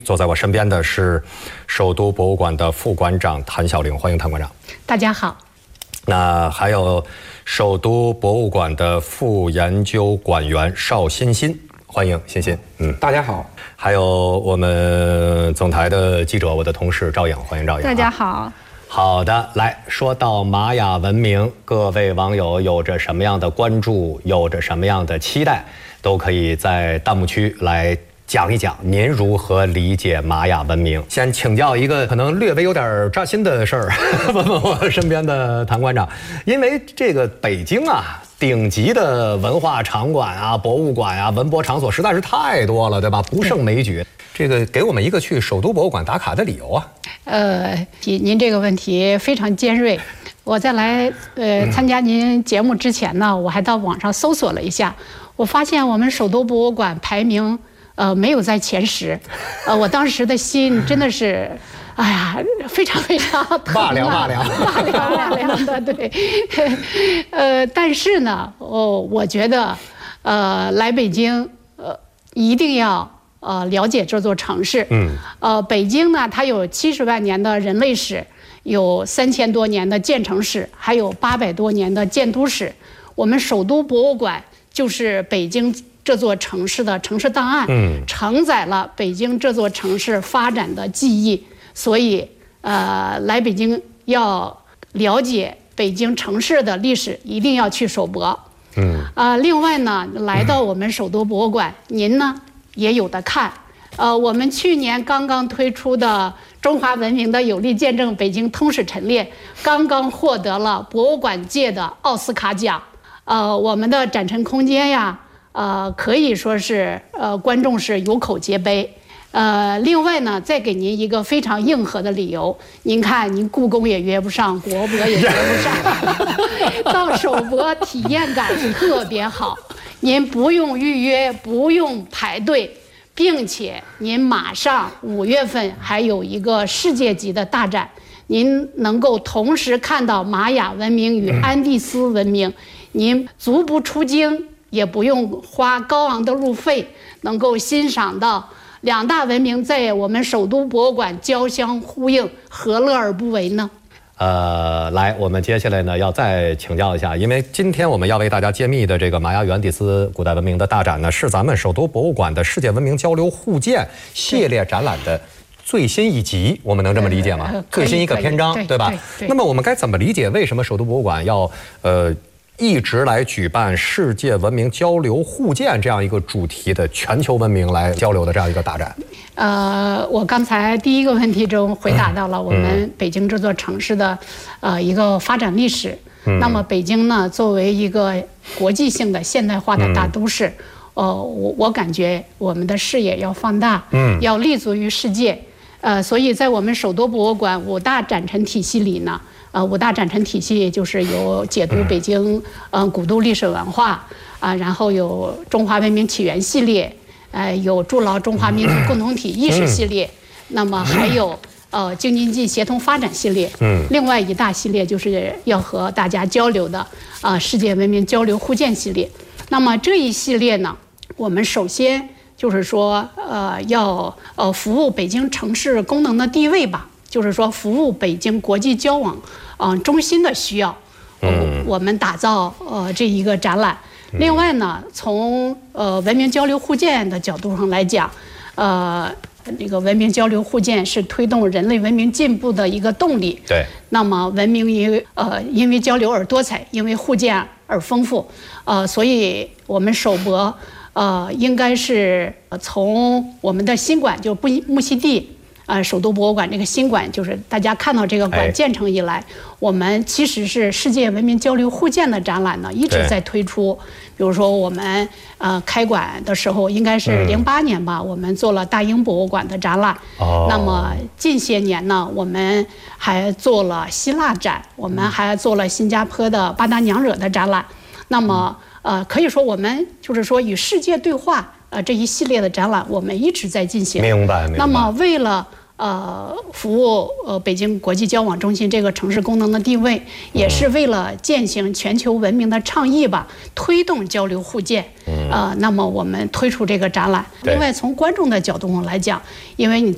坐在我身边的是首都博物馆的副馆长谭晓玲，欢迎谭馆长。 大家好。 那还有首都博物馆的副研究馆员邵欣欣，欢迎欣欣。 大家好。 还有我们总台的记者，我的同事赵颖，欢迎赵颖。 大家好。 好的，来说到玛雅文明，各位网友有着什么样的关注，有着什么样的期待，都可以在弹幕区来讲一讲您如何理解玛雅文明。先请教一个可能略微有点扎心的事儿，问问我身边的谭馆长，因为这个北京啊，顶级的文化场馆啊、博物馆啊、文博场所实在是太多了，对吧？不胜枚举。这个给我们一个去首都博物馆打卡的理由啊。 您这个问题非常尖锐。我在来参加您节目之前呢，我还到网上搜索了一下，我发现我们首都博物馆排名没有在前10，我当时的心真的是，哎呀，非常非常疼啊， 骂凉的，对。但是呢，我觉得来北京一定要了解这座城市。北京呢，它有70万年的人类史，有3000多年的建城史，还有800多年的建都史。我们首都博物馆就是北京这座城市的城市档案，承载了北京这座城市发展的记忆。所以来北京要了解北京城市的历史，一定要去首博。另外呢，来到我们首都博物馆，您呢也有的看。我们去年刚刚推出的中华文明的有力见证北京通史陈列，刚刚获得了博物馆界的奥斯卡奖。我们的展陈空间呀，可以说是观众是有口皆碑。另外呢，再给您一个非常硬核的理由，您看您故宫也约不上，国博也约不上，到首博体验感特别好，您不用预约，不用排队，并且您马上5月份还有一个世界级的大展，您能够同时看到玛雅文明与安第斯文明，您足不出京，也不用花高昂的路费，能够欣赏到2大文明在我们首都博物馆交相呼应，何乐而不为呢？ 来，我们接下来呢要再请教一下，因为今天我们要为大家揭秘的这个玛雅与安第斯古代文明的大展呢，是咱们首都博物馆的世界文明交流互鉴系列展览的最新一集，我们能这么理解吗？最新一个篇章，对吧？那么我们该怎么理解为什么首都博物馆要一直来举办世界文明交流互鉴这样一个主题的全球文明来交流的这样一个大展？ 我刚才第一个问题中回答到了我们北京这座城市的一个发展历史。那么北京呢，作为一个国际性的现代化的大都市，我感觉我们的视野要放大，要立足于世界。所以在我们首都博物馆5大展陈体系里呢，5大展陈体系就是有解读北京古都历史文化然后有中华文明起源系列，有筑牢中华民族共同体意识系列，那么还有京津冀协同发展系列。另外一大系列就是要和大家交流的世界文明交流互鉴系列。那么这一系列呢，我们首先就是说要服务北京城市功能的地位吧，就是说服务北京国际交往中心的需要，我们打造这一个展览。另外呢，从文明交流互鉴的角度上来讲，这个文明交流互鉴是推动人类文明进步的一个动力。对。那么文明因为交流而多彩，因为互鉴而丰富。所以我们首博应该是从我们的新馆，就木樨地首都博物馆这个新馆，就是大家看到这个馆建成以来，我们其实是世界文明交流互鉴的展览呢，一直在推出。比如说我们开馆的时候，应该是08年吧，我们做了大英博物馆的展览。那么近些年呢，我们还做了希腊展，我们还做了新加坡的巴达娘惹的展览。那么可以说我们就是说与世界对话这一系列的展览，我们一直在进行。明白。那么为了服务北京国际交往中心这个城市功能的地位，也是为了践行全球文明的倡议吧，推动交流互鉴。那么我们推出这个展览。另外从观众的角度上来讲，因为你